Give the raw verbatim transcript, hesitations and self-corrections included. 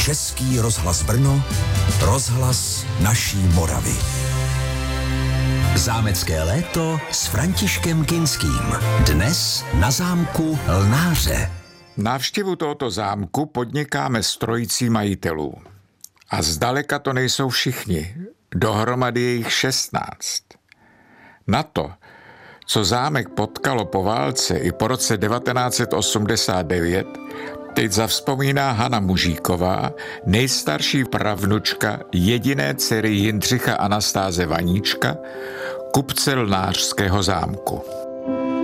Český rozhlas Brno, rozhlas naší Moravy. Zámecké léto s Františkem Kinským. Dnes na zámku Lnáře. Návštěvu tohoto zámku podnikáme s trojicí majitelů. A zdaleka to nejsou všichni. Dohromady je jich šestnáct. Na to, co zámek potkalo po válce i po roce devatenáct set osmdesát devět, teď zavzpomíná Hana Mužíková, nejstarší pravnučka jediné dcery Jindřicha Anastáze Vaníčka, kupce Lnářského zámku.